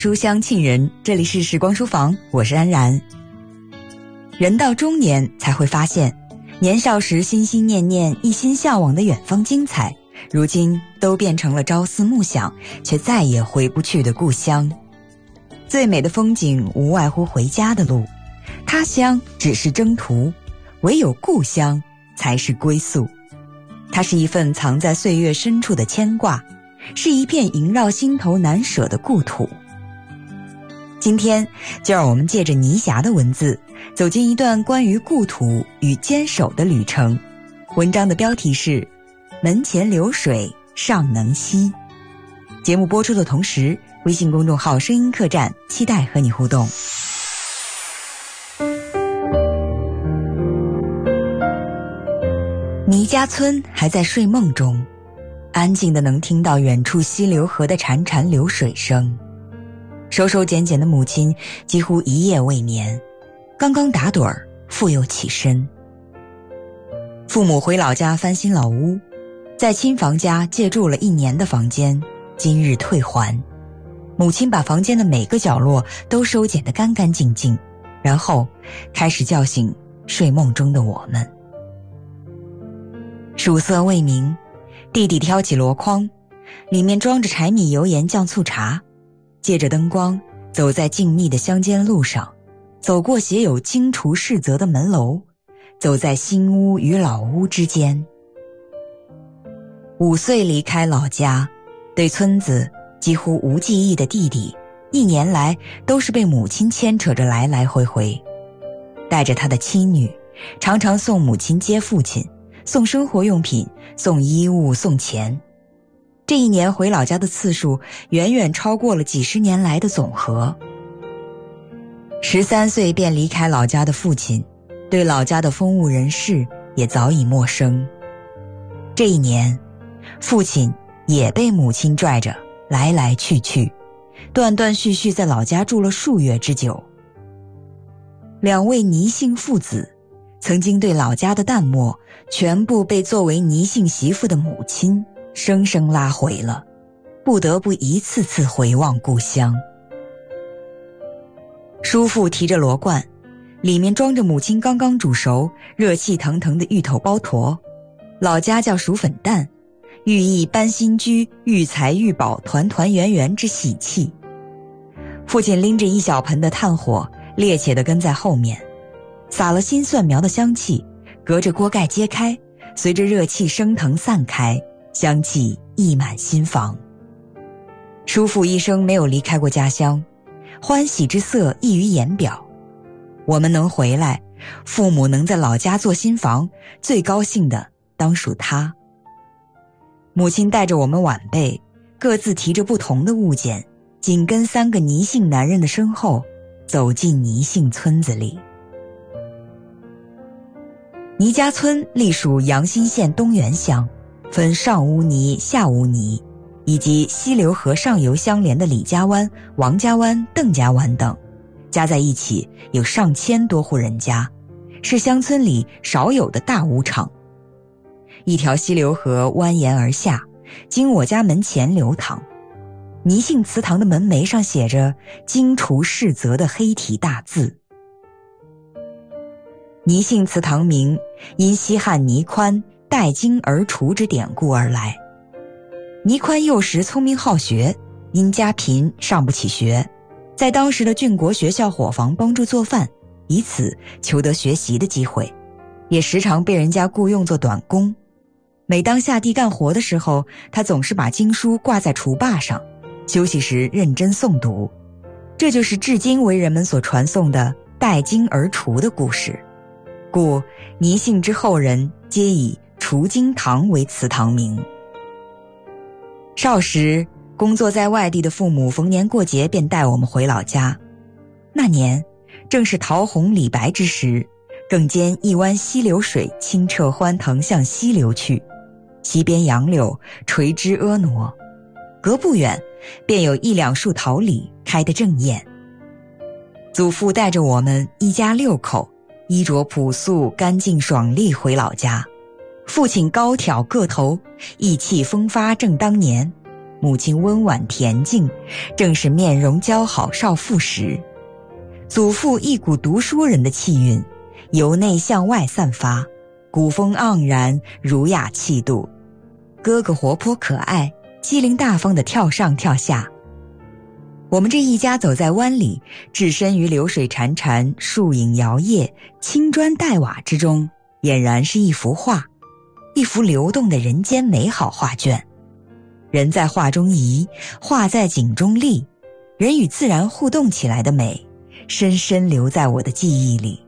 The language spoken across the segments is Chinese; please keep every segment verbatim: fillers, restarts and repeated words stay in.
书香沁人，这里是时光书房，我是安然。人到中年才会发现，年少时心心念念一心向往的远方精彩，如今都变成了朝思暮想却再也回不去的故乡。最美的风景无外乎回家的路，他乡只是征途，唯有故乡才是归宿。它是一份藏在岁月深处的牵挂，是一片萦绕心头难舍的故土。今天就让我们借着倪霞的文字，走进一段关于故土与坚守的旅程。文章的标题是门前流水尚能西。节目播出的同时，微信公众号声音客栈期待和你互动。倪家村还在睡梦中，安静的能听到远处溪流河的潺潺流水声。收收捡捡的母亲几乎一夜未眠，刚刚打盹儿，复又起身。父母回老家翻新老屋，在亲房家借住了一年的房间，今日退还。母亲把房间的每个角落都收捡得干干净净，然后开始叫醒睡梦中的我们。曙色未明，弟弟挑起箩筐，里面装着柴米油盐酱醋茶，借着灯光走在静谧的乡间路上，走过写有荆除世泽的门楼，走在新屋与老屋之间。五岁离开老家，对村子几乎无记忆的弟弟，一年来都是被母亲牵扯着来来回回，带着他的妻女，常常送母亲接父亲，送生活用品，送衣物，送钱。这一年回老家的次数远远超过了几十年来的总和。十三岁便离开老家的父亲，对老家的风物人事也早已陌生。这一年，父亲也被母亲拽着来来去去，断断续续在老家住了数月之久。两位倪姓父子曾经对老家的淡漠，全部被作为倪姓媳妇的母亲生生拉回了，不得不一次次回望故乡。叔父提着箩罐，里面装着母亲刚刚煮熟热气腾腾的芋头包坨，老家叫薯粉蛋，寓意搬新居，育财育宝，团团圆圆之喜气。父亲拎着一小盆的炭火，趔趄地跟在后面，撒了新蒜苗的香气，隔着锅盖揭开，随着热气升腾散开，香气溢满心房。叔父一生没有离开过家乡，欢喜之色溢于言表。我们能回来，父母能在老家做新房，最高兴的当属他。母亲带着我们晚辈，各自提着不同的物件，紧跟三个倪姓男人的身后，走进倪姓村子里。倪家村隶属阳新县东源乡，分上乌倪、下乌倪，以及溪流河上游相连的李家湾、王家湾、邓家湾等，加在一起有上千多户人家，是乡村里少有的大屋场。一条溪流河蜿蜒而下，经我家门前流淌。倪姓祠堂的门楣上写着荆除世泽的黑体大字。倪姓祠堂名因西汉倪宽带荆而除之典故而来。倪宽幼时聪明好学，因家贫上不起学，在当时的郡国学校伙房帮助做饭，以此求得学习的机会，也时常被人家雇用做短工。每当下地干活的时候，他总是把经书挂在厨把上，休息时认真诵读。这就是至今为人们所传颂的带荆而除的故事，故倪姓之后人皆以除荆堂为祠堂名。少时工作在外地的父母逢年过节便带我们回老家，那年正是桃红李白之时，更兼一湾溪流水清澈欢腾向西流去，溪边杨柳垂枝婀娜，隔不远便有一两树桃李开得正艳。祖父带着我们一家六口，衣着朴素干净爽利回老家。父亲高挑个头，意气风发正当年， 母亲温婉恬静，正是面容姣好少妇时。祖父一股读书人的气韵，由内向外散发，古风盎然，儒雅气度。哥哥活泼可爱，机灵大方地跳上跳下。我们这一家走在湾里，置身于流水潺潺，树影摇曳，青砖黛瓦之中，俨然是一幅画，一幅流动的人间美好画卷。人在画中移，画在景中立，人与自然互动起来的美，深深留在我的记忆里。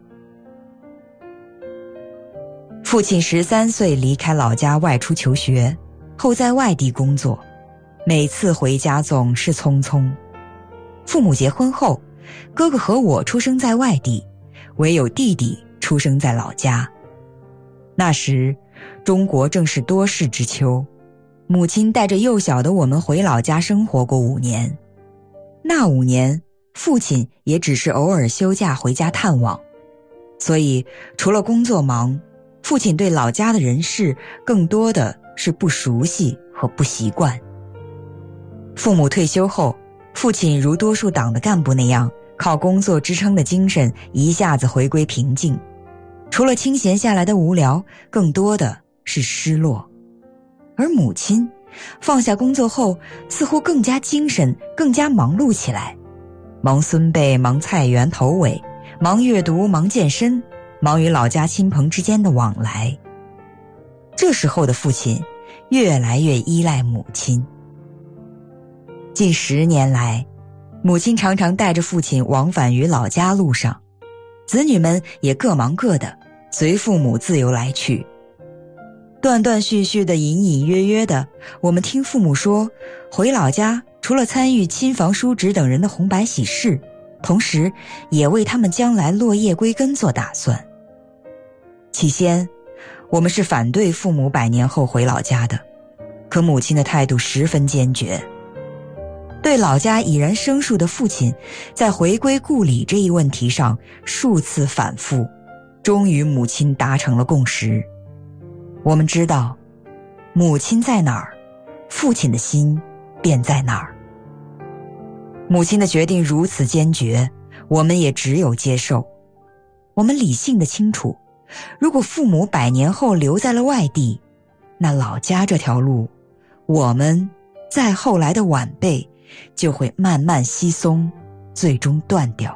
父亲十三岁离开老家外出求学，后在外地工作，每次回家总是匆匆。父母结婚后，哥哥和我出生在外地，唯有弟弟出生在老家。那时中国正是多事之秋，母亲带着幼小的我们回老家生活过五年。那五年，父亲也只是偶尔休假回家探望，所以除了工作忙，父亲对老家的人事更多的是不熟悉和不习惯。父母退休后，父亲如多数党的干部那样，靠工作支撑的精神一下子回归平静，除了清闲下来的无聊，更多的是失落。而母亲放下工作后，似乎更加精神，更加忙碌起来，忙孙辈，忙菜园头尾，忙阅读，忙健身，忙于老家亲朋之间的往来。这时候的父亲越来越依赖母亲。近十年来，母亲常常带着父亲往返于老家路上，子女们也各忙各的，随父母自由来去。断断续续的，隐隐约约的，我们听父母说，回老家除了参与亲房叔侄等人的红白喜事，同时也为他们将来落叶归根做打算。起先我们是反对父母百年后回老家的，可母亲的态度十分坚决。对老家已然生疏的父亲，在回归故里这一问题上数次反复，终于母亲达成了共识。我们知道，母亲在哪儿，父亲的心便在哪儿。母亲的决定如此坚决，我们也只有接受。我们理性的清楚，如果父母百年后留在了外地，那老家这条路，我们再后来的晚辈就会慢慢稀松，最终断掉。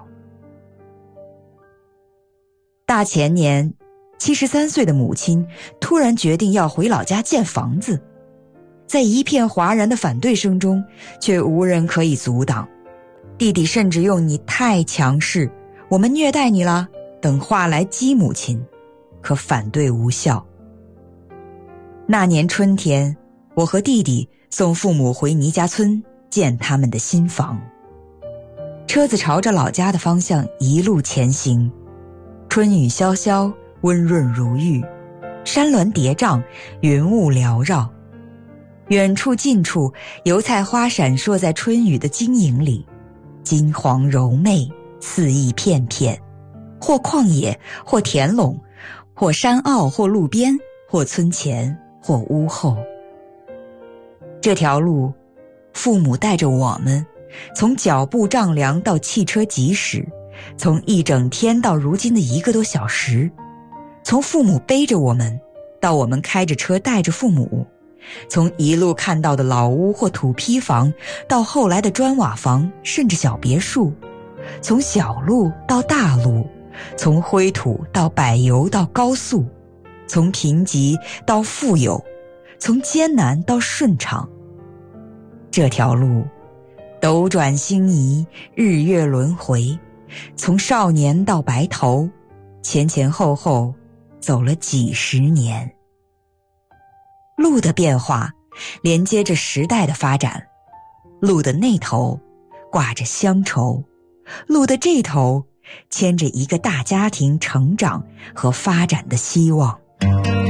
大前年，七十三岁的母亲突然决定要回老家建房子，在一片哗然的反对声中，却无人可以阻挡。弟弟甚至用你太强势，我们虐待你了等话来激母亲，可反对无效。那年春天，我和弟弟送父母回倪家村建他们的新房。车子朝着老家的方向一路前行，春雨潇潇，温润如玉，山峦叠嶂，云雾缭绕。远处近处，油菜花闪烁在春雨的晶莹里，金黄柔媚，肆意片片，或旷野，或田垄，或山坳，或路边，或村前，或屋后。这条路，父母带着我们，从脚步丈量到汽车疾驶，从一整天到如今的一个多小时，从父母背着我们，到我们开着车带着父母，从一路看到的老屋或土坯房，到后来的砖瓦房，甚至小别墅，从小路到大路，从灰土到柏油到高速，从贫瘠到富有，从艰难到顺畅。这条路斗转星移，日月轮回，从少年到白头，前前后后走了几十年。路的变化连接着时代的发展，路的那头挂着乡愁，路的这头牵着一个大家庭成长和发展的希望。